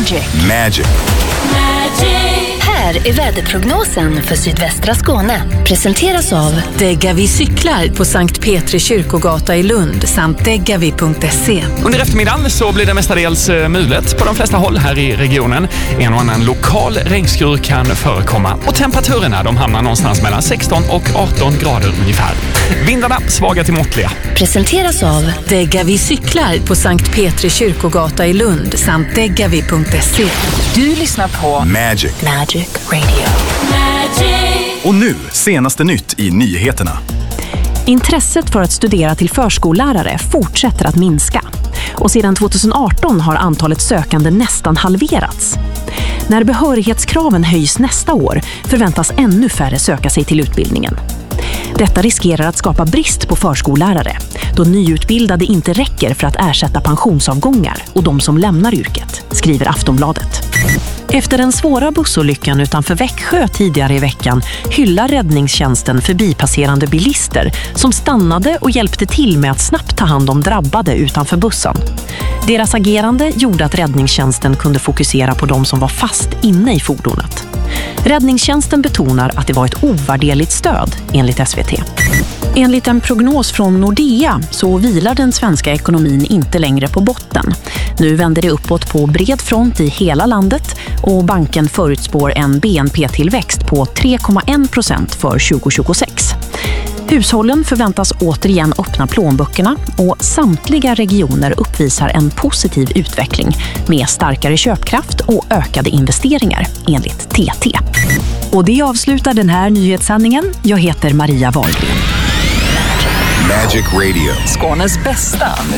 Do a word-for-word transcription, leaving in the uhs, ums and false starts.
Magic. Magic. Här är väderprognosen för sydvästra Skåne. Presenteras av Degavi cyklar på Sankt Petri kyrkogata i Lund samt degavi punkt se. Under eftermiddagen så blir det mestadels mulet på de flesta håll här i regionen. En och annan lokal regnskur kan förekomma och temperaturerna de hamnar någonstans mellan sexton och arton grader ungefär. Vindarna svaga till måttliga. Presenteras av Degavi cyklar på Sankt Petri kyrkogata i Lund samt degavi punkt se. Du lyssnar på Magic. Magic Radio. Magic. Och nu, senaste nytt i nyheterna. Intresset för att studera till förskollärare fortsätter att minska. Och sedan tjugoarton har antalet sökande nästan halverats. När behörighetskraven höjs nästa år förväntas ännu färre söka sig till utbildningen. Detta riskerar att skapa brist på förskollärare, då nyutbildade inte räcker för att ersätta pensionsavgångar och de som lämnar yrket, skriver Aftonbladet. Efter den svåra bussolyckan utanför Växjö tidigare i veckan hyllar räddningstjänsten förbipasserande bilister som stannade och hjälpte till med att snabbt ta hand om drabbade utanför bussen. Deras agerande gjorde att räddningstjänsten kunde fokusera på de som var fast inne i fordonet. Räddningstjänsten betonar att det var ett ovärderligt stöd, enligt S V T. Enligt en prognos från Nordea så vilar den svenska ekonomin inte längre på botten. Nu vänder det uppåt på bred front i hela landet och banken förutspår en B N P-tillväxt på tre komma en procent för tjugohundratjugosex. Hushållen förväntas återigen öppna plånböckerna och samtliga regioner uppvisar en positiv utveckling med starkare köpkraft och ökade investeringar, enligt T T. Och det avslutar den här nyhetssändningen. Jag heter Maria Wahlgren. Magic Radio. Skånes bästa